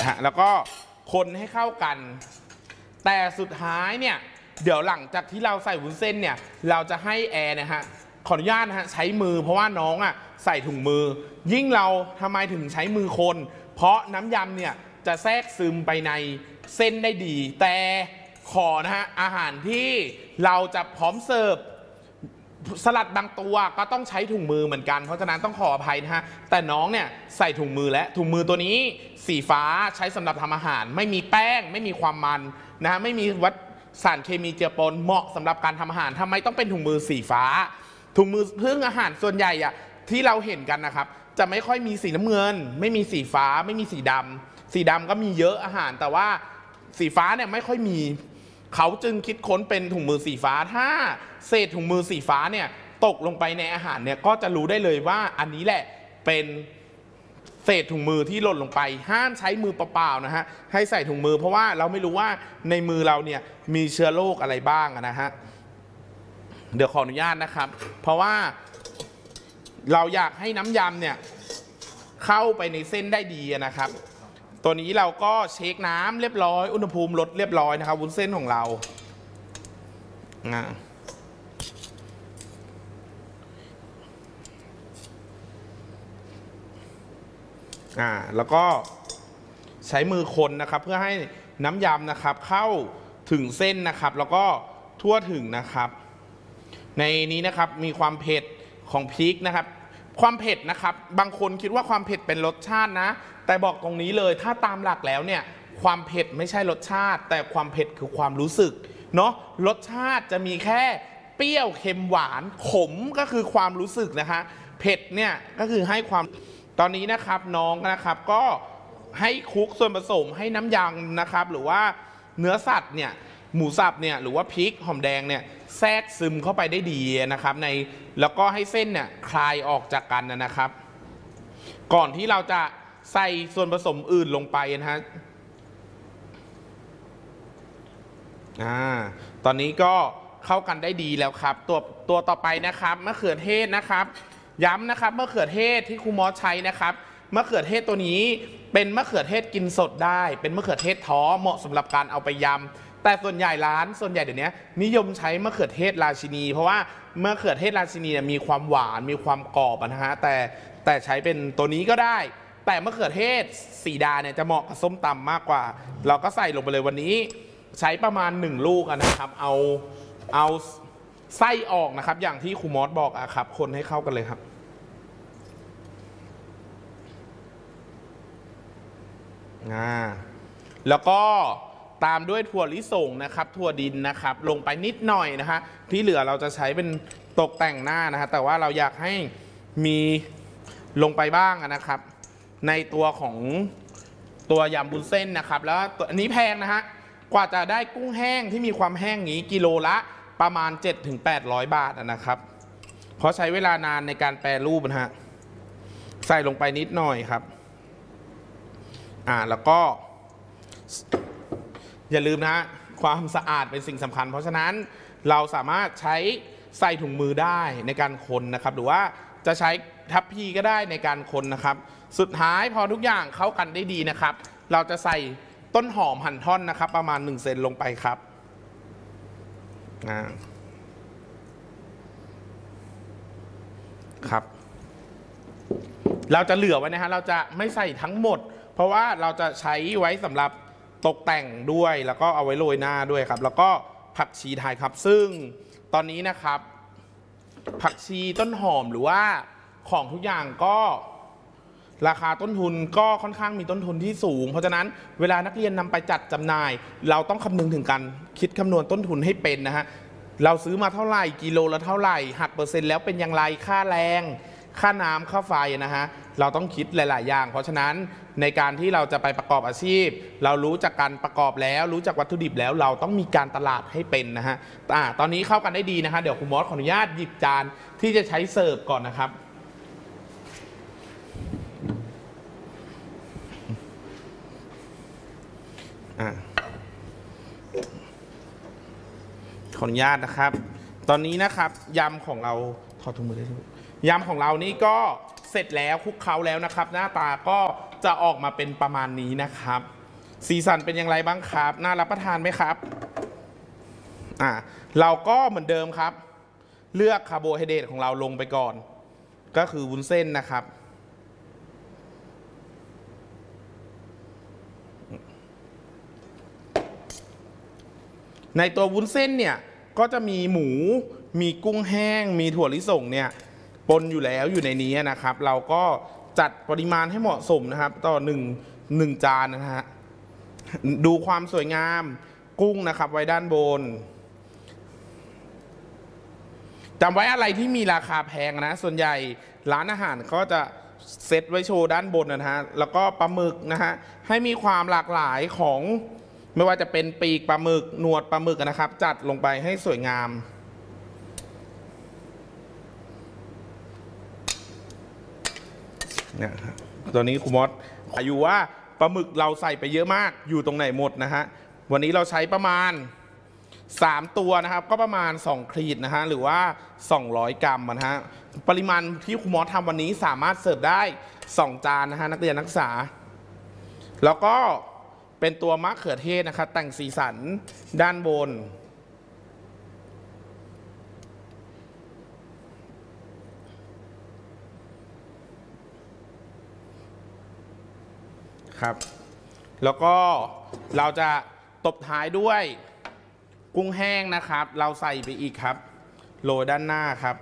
นะฮะแล้วก็คนให้เข้ากันแต่สุดท้ายเนี่ยเดี๋ยวหลังจากที่เราใส่วุ้นเส้นเนี่ยเราจะให้แอร์นะฮะขออนุญาตนะฮะใช้มือเพราะว่าน้องใส่ถุงมือยิ่งเราทำไมถึงใช้มือคนเพราะน้ำยำเนี่ยจะแทรกซึมไปในเส้นได้ดีแต่ขอนะฮะอาหารที่เราจะพร้อมเสิร์ฟสลัดบางตัวก็ต้องใช้ถุงมือเหมือนกันเพราะฉะนั้นต้องขออภัยนะฮะแต่น้องเนี่ยใส่ถุงมือและถุงมือตัวนี้สีฟ้าใช้สำหรับทำอาหารไม่มีแป้งไม่มีความมันนะฮะไม่มีสารเคมีเจือปนเหมาะสำหรับการทำอาหารทำไมต้องเป็นถุงมือสีฟ้าถุงมือพึ่งอาหารส่วนใหญ่ที่เราเห็นกันนะครับจะไม่ค่อยมีสีน้ำเงินไม่มีสีฟ้าไม่มีสีดำสีดำก็มีเยอะอาหารแต่ว่าสีฟ้าเนี่ยไม่ค่อยมีเขาจึงคิดค้นเป็นถุงมือสีฟ้าถ้าเศษถุงมือสีฟ้าเนี่ยตกลงไปในอาหารเนี่ยก็จะรู้ได้เลยว่าอันนี้แหละเป็นเศษถุงมือที่หล่นลงไปห้ามใช้มือเปล่าๆนะฮะให้ใส่ถุงมือเพราะว่าเราไม่รู้ว่าในมือเราเนี่ยมีเชื้อโรคอะไรบ้างนะฮะเดี๋ยวขออนุญาตนะครับเพราะว่าเราอยากให้น้ำยำเนี่ยเข้าไปในเส้นได้ดีนะครับตัวนี้เราก็เช็คน้ำเรียบร้อยอุณหภูมิลดเรียบร้อยนะครับวุ้นเส้นของเราแล้วก็ใช้มือคนนะครับเพื่อให้น้ำยำนะครับเข้าถึงเส้นนะครับแล้วก็ทั่วถึงนะครับในนี้นะครับมีความเผ็ดของพริกนะครับความเผ็ดนะครับบางคนคิดว่าความเผ็ดเป็นรสชาตินะแต่บอกตรงนี้เลยถ้าตามหลักแล้วเนี่ยความเผ็ดไม่ใช่รสชาติแต่ความเผ็ดคือความรู้สึกเนาะรสชาติจะมีแค่เปรี้ยวเค็มหวานขมก็คือความรู้สึกนะคะเผ็ดเนี่ยก็คือให้ความตอนนี้นะครับน้องนะครับก็ให้คลุกส่วนผสมให้น้ำยำนะครับหรือว่าเนื้อสัตว์เนี่ยหมูสับเนี่ยหรือว่าพริกหอมแดงเนี่ยแทรกซึมเข้าไปได้ดีนะครับแล้วก็ให้เส้นเนี่ยคลายออกจากกันนะครับก่อนที่เราจะใส่ส่วนผสมอื่นลงไปนะฮะตอนนี้ก็เข้ากันได้ดีแล้วครับตัวต่อไปนะครับมะเขือเทศนะครับย้ำนะครับมะเขือเทศที่ครูมอสใช้นะครับมะเขือเทศตัวนี้เป็นมะเขือเทศกินสดได้เป็นมะเขือเทศท้อเหมาะสำหรับการเอาไปยำแต่ส่วนใหญ่เดี๋ยวนี้นิยมใช้มะเขือเทศราชินีเพราะว่ามะเขือเทศราชินีเนี่ยมีความหวานมีความกรอบนะฮะแต่ใช้เป็นตัวนี้ก็ได้แต่มะเขือเทศสีดาเนี่ยจะเหมาะกับส้มตำมากกว่าเราก็ใส่ลงไปเลยวันนี้ใช้ประมาณ1ลูกนะครับเอาไส้ออกนะครับอย่างที่ครูมอสบอกครับคนให้เข้ากันเลยครับแล้วก็ตามด้วยถั่วลิสงนะครับถั่วดินนะครับลงไปนิดหน่อยนะฮะที่เหลือเราจะใช้เป็นตกแต่งหน้านะฮะแต่ว่าเราอยากให้มีลงไปบ้างนะครับในตัวของตัวยำบุญเส้นนะครับแล้วอันนี้แพงนะฮะกว่าจะได้กุ้งแห้งที่มีความแห้งนี้กิโลละประมาณ 700-800 บาทนะครับเพราะใช้เวลานานในการแปรรูปนะฮะใส่ลงไปนิดหน่อยครับแล้วก็อย่าลืมนะความสะอาดเป็นสิ่งสำคัญเพราะฉะนั้นเราสามารถใช้ใส่ถุงมือได้ในการคนนะครับหรือว่าจะใช้ทัพพีก็ได้ในการคนนะครับสุดท้ายพอทุกอย่างเข้ากันได้ดีนะครับเราจะใส่ต้นหอมหั่นท่อนนะครับประมาณ1 เซนลงไปครับครับเราจะเหลือไว้นะฮะเราจะไม่ใส่ทั้งหมดเพราะว่าเราจะใช้ไว้สำหรับตกแต่งด้วยแล้วก็เอาไว้โรยหน้าด้วยครับแล้วก็ผักชีไทยครับซึ่งตอนนี้นะครับผักชีต้นหอมหรือว่าของทุกอย่างก็ราคาต้นทุนก็ค่อนข้างมีต้นทุนที่สูงเพราะฉะนั้นเวลานักเรียนนำไปจัดจำหน่ายเราต้องคำนึงถึงการคิดคำนวณต้นทุนให้เป็นนะฮะเราซื้อมาเท่าไหร่กิโลละเท่าไหร่หักเปอร์เซ็นต์แล้วเป็นอย่างไรค่าแรงค่าน้ำค่าไฟนะฮะเราต้องคิดหลายๆอย่างเพราะฉะนั้นในการที่เราจะไปประกอบอาชีพเรารู้จักการประกอบแล้วรู้จักวัตถุดิบแล้วเราต้องมีการตลาดให้เป็นนะฮะตอนนี้เข้ากันได้ดีนะฮะเดี๋ยวคุณมอสขออนุญาตหยิบจานที่จะใช้เสิร์ฟก่อนนะครับขออนุญาตนะครับตอนนี้นะครับยำของเราถอดถุงมือได้ด้วยยำของเรานี่ก็เสร็จแล้วคลุกเคล้าแล้วนะครับหน้าตาก็จะออกมาเป็นประมาณนี้นะครับสีสันเป็นอย่างไรบ้างครับน่ารับประทานไหมครับเราก็เหมือนเดิมครับเลือกคาร์โบไฮเดรตของเราลงไปก่อนก็คือวุ้นเส้นนะครับในตัววุ้นเส้นเนี่ยก็จะมีหมูมีกุ้งแห้งมีถั่วลิสงเนี่ยปนอยู่แล้วอยู่ในนี้นะครับเราก็จัดปริมาณให้เหมาะสมนะครับต่อหนึ่งจานนะฮะดูความสวยงามกุ้งนะครับไว้ด้านบนจำไว้อะไรที่มีราคาแพงนะส่วนใหญ่ร้านอาหารก็จะเซตไว้โชว์ด้านบนนะฮะแล้วก็ปลาหมึกนะฮะให้มีความหลากหลายของไม่ว่าจะเป็นปีกปลาหมึกหนวดปลาหมึกนะครับจัดลงไปให้สวยงามเนี่ยตัวนี้ครูมอสอายุว่าปลาหมึกเราใส่ไปเยอะมากอยู่ตรงไหนหมดนะฮะวันนี้เราใช้ประมาณ3ตัวนะครับก็ประมาณ2ขีดนะฮะหรือว่า200 กรัมนะฮะปริมาณที่ครูมอสทำวันนี้สามารถเสิร์ฟได้2 จานนะฮะนักเรียนนักศึกษาแล้วก็เป็นตัวมะเขือเทศนะครับแต่งสีสันด้านบนครับแล้วก็เราจะตบท้ายด้วยกุ้งแห้งนะครับเราใส่ไปอีกครับโรยด้านหน้าครับ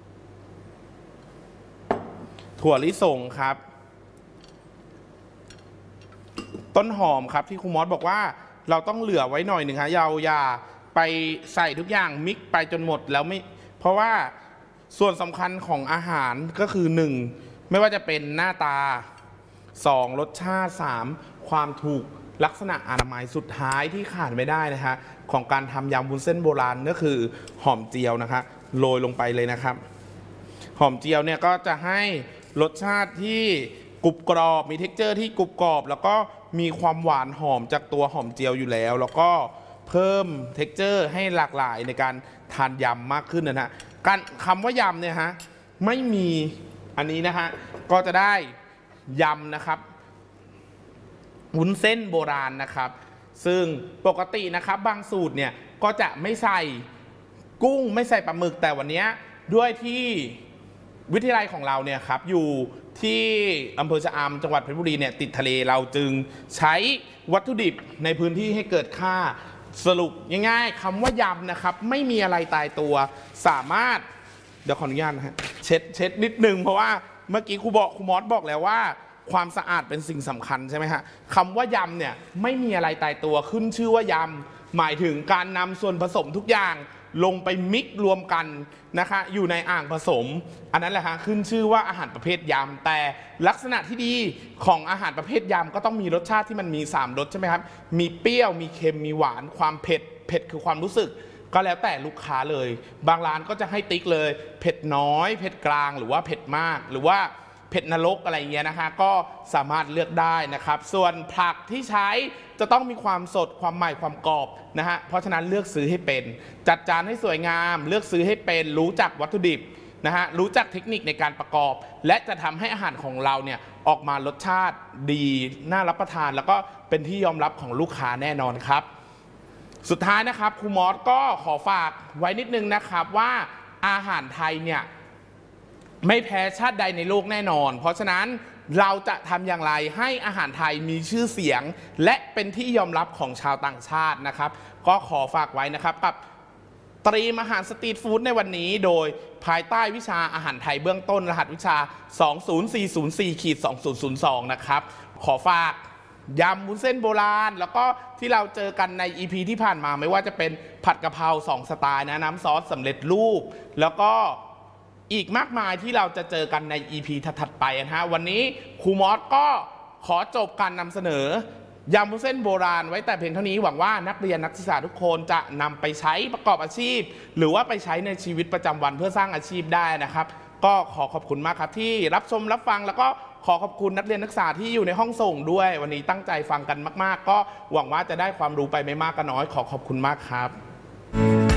ถั่วลิสงครับต้นหอมครับที่ครูมอสบอกว่าเราต้องเหลือไว้หน่อยหนึ่งฮะอย่าไปใส่ทุกอย่างมิกไปจนหมดแล้วไม่เพราะว่าส่วนสำคัญของอาหารก็คือ1ไม่ว่าจะเป็นหน้าตา2รสชาติ3ความถูกลักษณะอนามัยสุดท้ายที่ขาดไม่ได้นะฮะของการทำยำวุ้นเส้นโบราณก็คือหอมเจียวนะครับโรยลงไปเลยนะครับหอมเจียวเนี่ยก็จะให้รสชาติที่กรุบกรอบมีเท็กเจอร์ที่กรุบกรอบแล้วก็มีความหวานหอมจากตัวหอมเจียวอยู่แล้วแล้วก็เพิ่มเท็กเจอร์ให้หลากหลายในการทานยำมากขึ้นนะฮะการคำว่ายำเนี่ยฮะไม่มีอันนี้นะฮะก็จะได้ยำนะครับวุ้นเส้นโบราณนะครับซึ่งปกตินะครับบางสูตรเนี่ยก็จะไม่ใส่กุ้งไม่ใส่ปลาหมึกแต่วันนี้ด้วยที่วิทยาลัยของเราเนี่ยครับอยู่ที่อำเภอชะอำจังหวัดเพชรบุรีเนี่ยติดทะเลเราจึงใช้วัตถุดิบในพื้นที่ให้เกิดค่าสรุปง่ายๆคำว่ายำนะครับไม่มีอะไรตายตัวสามารถเดี๋ยวขออนุญาตนะฮะเช็ดนิดนึงเพราะว่าเมื่อกี้ครูมอสบอกแล้วว่าความสะอาดเป็นสิ่งสำคัญใช่ไหมฮะคำว่ายำเนี่ยไม่มีอะไรตายตัวขึ้นชื่อว่ายำหมายถึงการนำส่วนผสมทุกอย่างลงไปมิกรวมกันนะคะอยู่ในอ่างผสมอันนั้นแหละฮะขึ้นชื่อว่าอาหารประเภทยำแต่ลักษณะที่ดีของอาหารประเภทยำก็ต้องมีรสชาติที่มันมี3 รสใช่ไหมครับมีเปรี้ยวมีเค็มมีหวานความเผ็ดคือความรู้สึกก็แล้วแต่ลูกค้าเลยบางร้านก็จะให้ติ๊กเลยเผ็ดน้อยเผ็ดกลางหรือว่าเผ็ดมากหรือว่าเผ็ดนรกอะไรเงี้ยนะคะก็สามารถเลือกได้นะครับส่วนผักที่ใช้จะต้องมีความสดความใหม่ความกรอบนะฮะเพราะฉะนั้นเลือกซื้อให้เป็นจัดจานให้สวยงามเลือกซื้อให้เป็นรู้จักวัตถุดิบนะฮะรู้จักเทคนิคในการประกอบและจะทำให้อาหารของเราเนี่ยออกมารสชาติดีน่ารับประทานแล้วก็เป็นที่ยอมรับของลูกค้าแน่นอนครับสุดท้ายนะครับครูมอสก็ขอฝากไว้นิดนึงนะครับว่าอาหารไทยเนี่ยไม่แพ้ชาติใดในโลกแน่นอนเพราะฉะนั้นเราจะทำอย่างไรให้อาหารไทยมีชื่อเสียงและเป็นที่ยอมรับของชาวต่างชาตินะครับก็ขอฝากไว้นะครับกับตรีมอาหารสตรีทฟู้ดในวันนี้โดยภายใต้วิชาอาหารไทยเบื้องต้นรหัสวิชา 20404-2002 นะครับขอฝากยำวุ้นเส้นโบราณแล้วก็ที่เราเจอกันใน EP ที่ผ่านมาไม่ว่าจะเป็นผัดกะเพรา2 สไตล์นะน้ำซอสสำเร็จรูปแล้วก็อีกมากมายที่เราจะเจอกันใน EP ถัดๆไปนะฮะวันนี้ครูมอสก็ขอจบการนำเสนอยำวุ้นเส้นโบราณไว้แต่เพียงเท่านี้หวังว่านักเรียนนักศึกษาทุกคนจะนำไปใช้ประกอบอาชีพหรือว่าไปใช้ในชีวิตประจำวันเพื่อสร้างอาชีพได้นะครับก็ขอขอบคุณมากครับที่รับชมรับฟังแล้วก็ขอขอบคุณนักเรียนนักศึกษาที่อยู่ในห้องส่งด้วยวันนี้ตั้งใจฟังกันมากๆก็หวังว่าจะได้ความรู้ไปไม่มากก็น้อยขอขอบคุณมากครับ